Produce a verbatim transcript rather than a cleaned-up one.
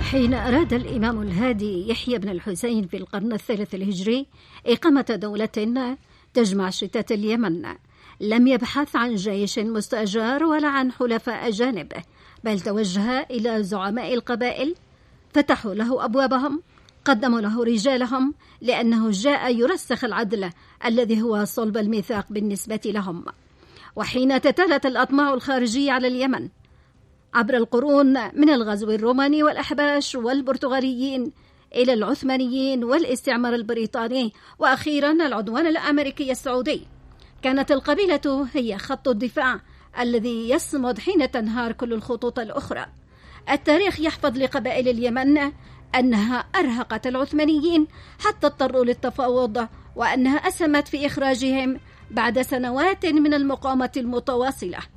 حين أراد الإمام الهادي يحيى بن الحسين في القرن الثالث الهجري إقامة دولة تجمع شتات اليمن، لم يبحث عن جيش مستأجر ولا عن حلفاء أجانب، بل توجه إلى زعماء القبائل، فتحوا له أبوابهم، قدموا له رجالهم، لأنه جاء يرسخ العدل الذي هو صلب الميثاق بالنسبة لهم. وحين تتالت الأطماع الخارجية على اليمن عبر القرون من الغزو الروماني والأحباش والبرتغاليين إلى العثمانيين والاستعمار البريطاني وأخيرا العدوان الأمريكي السعودي، كانت القبيلة هي خط الدفاع الذي يصمد حين تنهار كل الخطوط الأخرى. التاريخ يحفظ لقبائل اليمن أنها أرهقت العثمانيين حتى اضطروا للتفاوض، وأنها أسهمت في إخراجهم بعد سنوات من المقاومة المتواصلة.